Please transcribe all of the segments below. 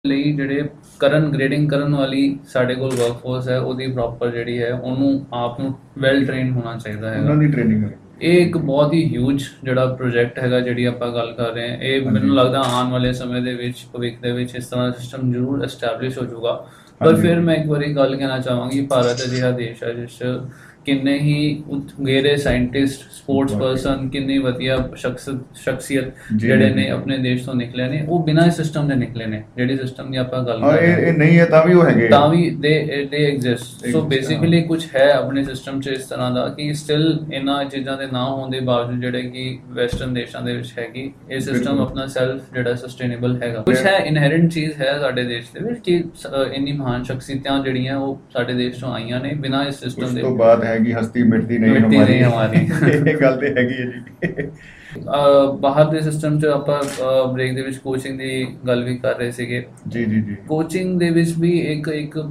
ਲਈ ਜਿਹੜੇ ਗ੍ਰੇਡਿੰਗ ਕਰਨ ਵਾਲੀ ਸਾਡੇ ਕੋਲ ਵਰਕਫੋਰਸ ਹੈ ਉਹਦੀ ਪ੍ਰੋਪਰ ਜਿਹੜੀ ਹੈ ਉਹਨੂੰ ਆਪ ਨੂੰ ਵੈਲ ਟ੍ਰੇਨ ਹੋਣਾ ਚਾਹੀਦਾ ਹੈਗਾ। ਉਹਨਾਂ ਦੀ ਟ੍ਰੇਨਿੰਗ ਇਹ ਇੱਕ ਬਹੁਤ ਹੀ ਹਿਊਜ ਜਿਹੜਾ ਪ੍ਰੋਜੈਕਟ ਹੈਗਾ ਜਿਹੜੀ ਆਪਾਂ ਗੱਲ ਕਰ ਰਹੇ ਹਾਂ, ਇਹ ਮੈਨੂੰ ਲੱਗਦਾ ਆਉਣ ਵਾਲੇ ਸਮੇਂ ਦੇ ਵਿੱਚ ਭਵਿੱਖ ਦੇ ਵਿੱਚ ਇਸ ਤਰ੍ਹਾਂ ਦਾ ਸਿਸਟਮ ਜ਼ਰੂਰ ਐਸਟੈਬਲਿਸ਼ ਹੋ ਜਾਊਗਾ। ਪਰ ਫਿਰ ਮੈਂ ਇੱਕ ਵਾਰੀ ਗੱਲ ਕਹਿਣਾ ਚਾਹਾਂਗੀ, ਭਾਰਤ ਅਜਿਹਾ ਦੇਸ਼ ਹੈ ਜਿਸ 'ਚ ਕਿੰਨੇ ਹੀ ਉਤਗੇਰੇ ਸਾਇੰਟਿਸਟ, ਸਪੋਰਟਸ ਪਰਸਨ, ਕਿੰਨੀ ਵਧੀਆ ਸ਼ਖਸੀਅਤ ਜਿਹੜੇ ਨੇ ਆਪਣੇ ਦੇਸ਼ ਤੋਂ ਨਿਕਲੇ ਨੇ, ਉਹ ਬਿਨਾਂ ਇਸ ਸਿਸਟਮ ਦੇ ਨਿਕਲੇ ਨੇ। ਜਿਹੜੀ ਸਿਸਟਮ ਦੀ ਆਪਾਂ ਗੱਲ ਕਰ ਰਹੇ ਹਾਂ ਇਹ ਨਹੀਂ ਹੈ ਤਾਂ ਵੀ ਉਹ ਹੈਗੇ, ਤਾਂ ਵੀ ਦੇ ਐਗਜ਼ਿਸਟ। ਸੋ ਬੇਸਿਕਲੀ ਕੁਝ ਹੈ ਆਪਣੇ ਸਿਸਟਮ 'ਚ ਇਸ ਤਰ੍ਹਾਂ ਦਾ ਕਿ ਸਟਿਲ ਇਹਨਾਂ ਚੀਜ਼ਾਂ ਦੇ ਨਾ ਹੋਣ ਦੇ ਬਾਵਜੂਦ ਜਿਹੜੇ ਕਿ ਵੈਸਟਰਨ ਦੇਸ਼ਾਂ ਦੇ ਵਿੱਚ ਹੈਗੀ, ਇਹ ਸਿਸਟਮ ਆਪਣਾ ਸੈਲਫ ਜਿਹੜਾ ਸਸਟੇਨੇਬਲ ਹੈਗਾ। ਕੁਝ ਹੈ ਇਨਹੈਰੈਂਟ ਚੀਜ਼ ਹੈ ਸਾਡੇ ਦੇਸ਼ ਦੇ ਵਿੱਚ ਕਿ ਇੰਨੀ ਮਹਾਨ ਸ਼ਖਸੀਅਤਾਂ ਜਿਹੜੀਆਂ ਉਹ ਸਾਡੇ ਦੇਸ਼ ਤੋਂ ਆਈਆਂ ਨੇ ਬਿਨਾਂ ਇਸ ਸਿਸਟਮ ਦੇ। ਹੈਗੀ ਹਸਤੀ ਮਿਟਦੀ ਨਹੀਂ ਹਮਾਰੀ ਇਹ ਗੱਲ ਤੇ ਹੈਗੀ ਹੈ ਜੀ। ਬਾਹਰ ਦੇ ਸਿਸਟਮ 'ਚ ਆਪਾਂ ਬ੍ਰੇਕ ਦੇ ਵਿੱਚ ਕੋਚਿੰਗ ਦੀ ਗੱਲ ਵੀ ਕਰ ਰਹੇ ਸੀਗੇ। ਜੀ ਜੀ ਜੀ। ਕੋਚਿੰਗ ਦੇ ਵਿੱਚ ਵੀ ਇੱਕ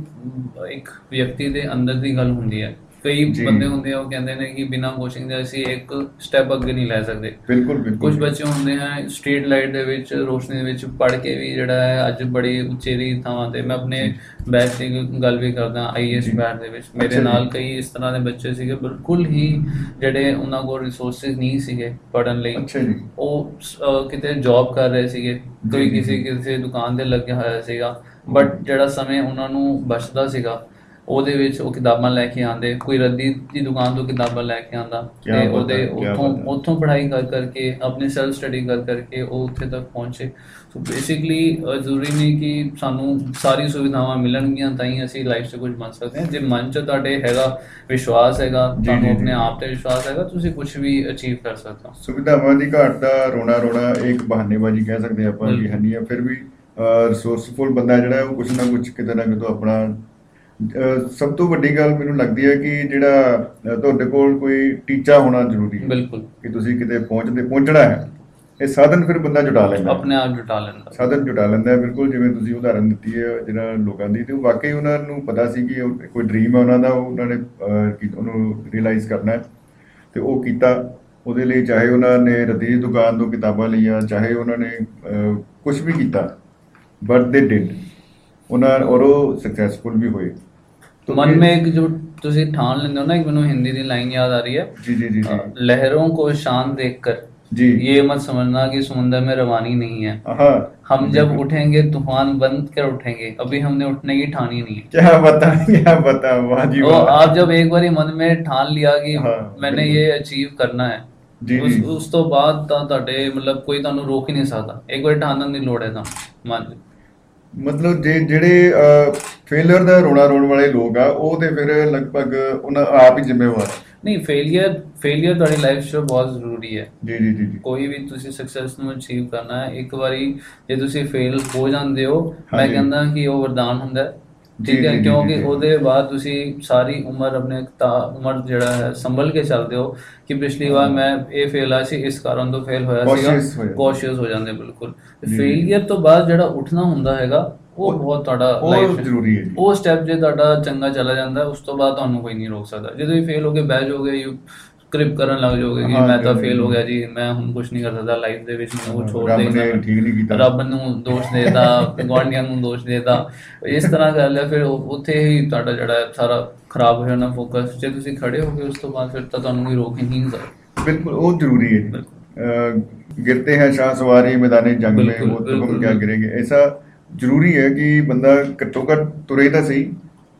ਵਿਅਕਤੀ ਦੇ ਅੰਦਰ ਦੀ ਗੱਲ ਹੁੰਦੀ ਹੈ। ਕਈ ਬੰਦੇ ਹੁੰਦੇ ਆ ਉਹ ਕਹਿੰਦੇ ਨੇ ਕਿ ਬਿਨਾਂ ਕੋਚਿੰਗ ਦੇ ਅਸੀਂ ਇੱਕ ਸਟੈਪ ਅੱਗੇ ਨਹੀਂ ਲੈ ਸਕਦੇ। ਬਿਲਕੁਲ ਬਿਲਕੁਲ। ਕੁਝ ਬੱਚੇ ਹੁੰਦੇ ਹੈ ਸਟਰੀਟ ਲਾਈਟ ਦੇ ਵਿੱਚ, ਰੋਸ਼ਨੀ ਦੇ ਵਿੱਚ ਪੜ੍ਹ ਕੇ ਵੀ ਜਿਹੜਾ ਹੈ ਅੱਜ ਬੜੀ ਉਚੇਰੀ ਥਾਵਾਂ ਤੇ, ਮੈਂ ਆਪਣੇ ਬੈਚ ਦੀ ਗੱਲ ਵੀ ਕਰਦਾ, IAS ਬੈਚ ਦੇ ਵਿੱਚ ਮੇਰੇ ਨਾਲ ਕਈ ਇਸ ਤਰ੍ਹਾਂ ਦੇ ਬੱਚੇ ਸੀਗੇ ਬਿਲਕੁਲ ਹੀ ਜਿਹੜੇ ਉਹਨਾਂ ਕੋਲ ਰਿਸੋਰਸਿਸ ਨਹੀਂ ਸੀਗੇ ਪੜ੍ਹਨ ਲਈ। ਉਹ ਕਿਤੇ ਜੌਬ ਕਰ ਰਹੇ ਸੀਗੇ, ਕੋਈ ਕਿਸੇ ਦੁਕਾਨ ਤੇ ਲੱਗਿਆ ਹੋਇਆ ਸੀਗਾ, ਬਟ ਜਿਹੜਾ ਸਮੇਂ ਉਹਨਾਂ ਨੂੰ ਬਚਦਾ ਸੀਗਾ ਉਹਦੇ ਵਿੱਚ ਉਹ ਕਿਤਾਬਾਂ ਲੈ ਕੇ ਆਉਂਦੇ, ਕੋਈ ਰੱਦੀ ਦੀ ਦੁਕਾਨ ਤੋਂ ਕਿਤਾਬਾਂ ਲੈ ਕੇ ਆਉਂਦਾ ਤੇ ਉਹਦੇ ਉੱਥੋਂ ਪੜ੍ਹਾਈ ਕਰ ਕਰਕੇ ਆਪਣੀ ਸੈਲਫ ਸਟੱਡੀ ਕਰ ਕਰਕੇ ਉਹ ਉੱਥੇ ਤੱਕ ਪਹੁੰਚੇ। ਸੋ ਬੇਸਿਕਲੀ ਜ਼ਰੂਰੀ ਨਹੀਂ ਕਿ ਸਾਨੂੰ ਸਾਰੀ ਸੁਵਿਧਾਵਾਂ ਮਿਲਣਗੀਆਂ ਤਾਂ ਹੀ ਅਸੀਂ ਲਾਈਫ 'ਚ ਕੁਝ ਬਣ ਸਕਦੇ ਹਾਂ। ਜੇ ਮਨ 'ਚ ਤੁਹਾਡੇ ਹੈਗਾ ਵਿਸ਼ਵਾਸ ਹੈਗਾ, ਤੁਹਾਨੂੰ ਆਪਣੇ ਆਪ ਤੇ ਵਿਸ਼ਵਾਸ ਹੈਗਾ, ਤੁਸੀਂ ਕੁਝ ਵੀ ਅਚੀਵ ਕਰ ਸਕਦੇ ਹੋ। ਸੁਵਿਧਾਵਾਂ ਦੀ ਘਾਟ ਦਾ ਰੋਣਾ ਇੱਕ ਬਹਾਨੇਬਾਜ਼ੀ ਕਹਿ ਸਕਦੇ ਆਪਾਂ ਕਿ ਹੈ, ਫਿਰ ਵੀ ਰਿਸੋਰਸਫੁਲ ਬੰਦਾ ਜਿਹੜਾ ਉਹ ਕੁਝ ਨਾ ਕੁਝ ਕਿਤੇ ਨਾ ਕਿਤੇ ਆਪਣਾ। ਸਭ ਤੋਂ ਵੱਡੀ ਗੱਲ ਮੈਨੂੰ ਲੱਗਦੀ ਹੈ ਕਿ ਜਿਹੜਾ ਤੁਹਾਡੇ ਕੋਲ ਕੋਈ ਟੀਚਾ ਹੋਣਾ ਜ਼ਰੂਰੀ ਹੈ। ਬਿਲਕੁਲ, ਕਿ ਤੁਸੀਂ ਕਿਤੇ ਪਹੁੰਚਣਾ ਹੈ। ਇਹ ਸਾਧਨ ਫਿਰ ਬੰਦਾ ਜੁਟਾ ਲੈਂਦਾ, ਆਪਣੇ ਆਪ ਸਾਧਨ ਜੁਟਾ ਲੈਂਦਾ। ਬਿਲਕੁਲ, ਜਿਵੇਂ ਤੁਸੀਂ ਉਦਾਹਰਨ ਦਿੱਤੀ ਹੈ ਜਿਹੜਾ ਲੋਕਾਂ ਦੀ, ਤੇ ਵਾਕਈ ਉਹਨਾਂ ਨੂੰ ਪਤਾ ਸੀ ਕਿ ਕੋਈ ਡਰੀਮ ਹੈ ਉਹਨਾਂ ਦਾ, ਉਹਨਾਂ ਨੇ ਉਹਨੂੰ ਰਿਅਲਾਈਜ਼ ਕਰਨਾ ਹੈ ਤੇ ਉਹ ਕੀਤਾ। ਉਹਦੇ ਲਈ ਚਾਹੇ ਉਹਨਾਂ ਨੇ ਰੱਦੀ ਦੀ ਦੁਕਾਨ ਤੋਂ ਕਿਤਾਬਾਂ ਲਈਆਂ, ਚਾਹੇ ਉਹਨਾਂ ਨੇ ਕੁਛ ਵੀ ਕੀਤਾ, ਬਟ ਦੇ ਡਿਡ ਔਰ ਉਹ ਸਕਸੈਸਫੁਲ ਵੀ ਹੋਏ। मन में एक जो तुसी ठान लेंदे हो ना, एक मैंने हिंदी दी लाइन याद आ रही है, जी जी जी, लहरों को शान देखकर जी ये मत समझना कि समुद्र में रवानी नहीं है। हम जब उठेंगे तूफान बंद कर उठेंगे, अभी हमने उठने की ठानी नहीं है। क्या बता वाह जी वाह। आप जब एक बार मन में ठान लिया कि मैंने ये अचीव करना है, ਉਸ ਤੋਂ ਬਾਅਦ ਤਾਂ ਤੁਹਾਡੇ ਮਤਲਬ ਕੋਈ ਤੁਹਾਨੂੰ ਰੋਕ ਹੀ ਨਹੀਂ ਸਕਦਾ। ਇੱਕ ਵਾਰ ਠਾਣਨ ਦੀ ਲੋੜ ਹੈ ਤਾਂ ਮਨ। ਮਤਲਬ ਜਿਹੜੇ ਫੇਲਿਅਰ ਦਾ ਰੋਣ ਵਾਲੇ ਲੋਕ ਆ, ਉਹ ਤੇ ਫਿਰ ਲਗਭਗ ਉਹਨਾਂ ਆਪ ਹੀ ਜ਼ਿੰਮੇਵਾਰ ਨਹੀਂ। ਫੇਲਿਅਰ ਤੁਹਾਡੀ ਲਾਈਫ 'ਚ ਬਹੁਤ ਜ਼ਰੂਰੀ ਹੈ। ਜੀ ਜੀ ਜੀ। ਕੋਈ ਵੀ ਤੁਸੀਂ ਸਕਸੈਸ ਨੂੰ ਅਚੀਵ ਕਰਨਾ ਹੈ, ਇੱਕ ਵਾਰੀ ਜੇ ਤੁਸੀਂ ਫੇਲ ਹੋ ਜਾਂਦੇ ਹੋ, ਮੈਂ ਕਹਿੰਦਾ ਕਿ ਉਹ ਵਰਦਾਨ ਹੁੰਦਾ, ਠੀਕ ਹੈ, ਕਿਉਂਕਿ ਉਹਦੇ ਬਾਅਦ ਤੁਸੀਂ ਸਾਰੀ ਉਮਰ ਉਮਰ ਜਿਹੜਾ ਹੈ ਸੰਭਲ ਕੇ ਚੱਲਦੇ ਹੋ ਕਿ ਪਿਛਲੀ ਵਾਰ ਮੈਂ ਇਹ ਫੇਲ ਆ ਸੀ, ਇਸ ਕਾਰਨ ਤੋਂ ਫੇਲ ਹੋਇਆ ਸੀਗਾ, ਕੌਸ਼ੀਅਸ ਹੋ ਜਾਂਦੇ। ਬਿਲਕੁਲ, ਫੇਲੀਅਰ ਤੋਂ ਬਾਅਦ ਜਿਹੜਾ ਉੱਠਣਾ ਹੁੰਦਾ ਹੈਗਾ ਉਹ ਬਹੁਤ ਤੁਹਾਡਾ ਲਾਈਫ ਜ਼ਰੂਰੀ ਹੈ। ਉਹ ਸਟੈਪ ਜੇ ਤੁਹਾਡਾ ਚੰਗਾ ਚਲਾ ਜਾਂਦਾ, ਉਸ ਤੋਂ ਬਾਅਦ ਤੁਹਾਨੂੰ ਕੋਈ ਨਹੀਂ ਰੋਕ ਸਕਦਾ। ਜੇ ਤੁਸੀਂ ਫੇਲ ਹੋ ਕੇ ਬਹਿ ਜਾਓਗੇ, ਕ੍ਰਿਪ ਕਰਨ ਲੱਗ ਜਾਓਗੇ ਕਿ ਮੈਂ ਤਾਂ ਫੇਲ ਹੋ ਗਿਆ ਜੀ, ਮੈਂ ਹੁਣ ਕੁਛ ਨਹੀਂ ਕਰ ਸਕਦਾ ਲਾਈਫ ਦੇ ਵਿੱਚ, ਮੈਨੂੰ ਛੋੜ ਦੇ, ਰੱਬ ਨੂੰ ਦੋਸ਼ ਦੇਤਾ, ਗੁਆਂਢੀਆਂ ਨੂੰ ਦੋਸ਼ ਦੇਤਾ, ਇਸ ਤਰ੍ਹਾਂ ਕਰ ਲਿਆ, ਫਿਰ ਉੱਥੇ ਹੀ ਤੁਹਾਡਾ ਜਿਹੜਾ ਸਾਰਾ ਖਰਾਬ ਹੋ ਜਾਣਾ ਫੋਕਸ। ਜੇ ਤੁਸੀਂ ਖੜੇ ਹੋ ਗਏ ਉਸ ਤੋਂ ਬਾਅਦ ਫਿਰ ਤਾਂ ਤੁਹਾਨੂੰ ਕੋਈ ਰੋਕ ਹੀ ਨਹੀਂ ਸਕਦਾ। ਬਿਲਕੁਲ, ਉਹ ਜ਼ਰੂਰੀ ਹੈ। ਗਿਰਤੇ ਹੈ ਸ਼ਾਹ ਸਵਾਰੀ ਮੈਦਾਨੇ ਜੰਗ ਮੇਂ, ਉਹ ਤੁਮ ਕਿਆ ਗਿਰੇਗੇ। ਐਸਾ ਜ਼ਰੂਰੀ ਹੈ ਕਿ ਬੰਦਾ ਘੱਟੋ ਘੱਟ ਤੁਰੇ ਤਾਂ ਸਹੀ।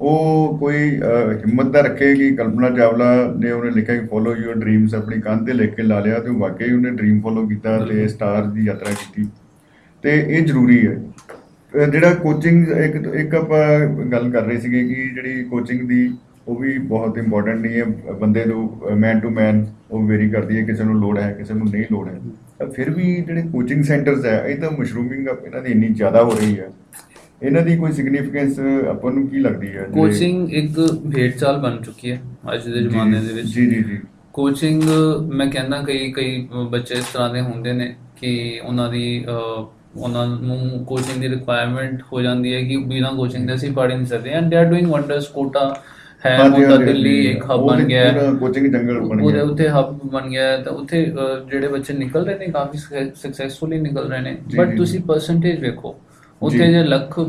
ਉਹ ਕੋਈ ਹਿੰਮਤ ਦਾ ਰੱਖੇ ਕਿ ਕਲਪਨਾ ਚਾਵਲਾ ਨੇ ਉਹਨੇ ਲਿਖਿਆ ਕਿ ਫੋਲੋ ਯੂਅਰ ਡਰੀਮਸ, ਆਪਣੀ ਕੰਧ 'ਤੇ ਲਿਖ ਕੇ ਲਾ ਲਿਆ, ਅਤੇ ਵਾਕਈ ਉਹਨੇ ਡਰੀਮ ਫੋਲੋ ਕੀਤਾ ਅਤੇ ਸਟਾਰ ਦੀ ਯਾਤਰਾ ਕੀਤੀ। ਅਤੇ ਇਹ ਜ਼ਰੂਰੀ ਹੈ। ਜਿਹੜਾ ਕੋਚਿੰਗ ਇੱਕ ਆਪਾਂ ਗੱਲ ਕਰ ਰਹੇ ਸੀਗੇ ਕਿ ਜਿਹੜੀ ਕੋਚਿੰਗ ਦੀ ਉਹ ਵੀ ਬਹੁਤ ਇੰਪੋਰਟੈਂਟ ਨਹੀਂ ਹੈ। ਬੰਦੇ ਨੂੰ ਮੈਨ ਟੂ ਮੈਨ ਉਹ ਵੇਰੀ ਕਰਦੀ ਹੈ, ਕਿਸੇ ਨੂੰ ਲੋੜ ਹੈ, ਕਿਸੇ ਨੂੰ ਨਹੀਂ ਲੋੜ ਹੈ। ਫਿਰ ਵੀ ਜਿਹੜੇ ਕੋਚਿੰਗ ਸੈਂਟਰਸ ਹੈ, ਇਹ ਤਾਂ ਮਸ਼ਰੂਮਿੰਗ ਇਹਨਾਂ ਦੀ ਇੰਨੀ ਜ਼ਿਆਦਾ ਹੋ ਰਹੀ ਹੈ, ਇਹਨਾਂ ਦੀ ਕੋਈ ਸਿਗਨੀਫੀਕੈਂਸ ਆਪਾਂ ਨੂੰ ਕੀ ਲੱਗਦੀ ਹੈ? ਕੋਚਿੰਗ ਇੱਕ ਭੇਡ ਚਾਲ ਬਣ ਚੁੱਕੀ ਹੈ ਅੱਜ ਦੇ ਜ਼ਮਾਨੇ ਦੇ ਵਿੱਚ। ਜੀ ਜੀ ਜੀ। ਕੋਚਿੰਗ ਮੈਂ ਕਹਿੰਦਾ ਕਈ ਬੱਚੇ ਇਸ ਤਰ੍ਹਾਂ ਦੇ ਹੁੰਦੇ ਨੇ ਕਿ ਉਹਨਾਂ ਨੂੰ ਕੋਚਿੰਗ ਦੀ ਰਿਕੁਆਇਰਮੈਂਟ ਹੋ ਜਾਂਦੀ ਹੈ ਕਿ ਬਿਨਾਂ ਕੋਚਿੰਗ ਦੇ ਅਸੀਂ ਪੜ੍ਹ ਨਹੀਂ ਸਕਦੇ। And they are doing wonders. Quota ਹੈ, ਉਹਦਾ ਦਿੱਲੀ ਇੱਕ ਹੱਬ ਬਣ ਗਿਆ ਹੈ, ਕੋਚਿੰਗ ਜੰਗਲ ਉੱਥੇ ਹੱਬ ਬਣ ਗਿਆ ਹੈ, ਤਾਂ ਉੱਥੇ ਜਿਹੜੇ ਬੱਚੇ ਨਿਕਲ ਰਹੇ ਨੇ ਕਾਫੀ ਸਕਸੈਸਫੁਲੀ ਨਿਕਲ ਰਹੇ ਨੇ। ਬਟ ਤੁਸੀਂ ਪਰਸੈਂਟੇਜ ਵੇਖੋ, ਉੱਥੇ ਜੇ ਲੱਖ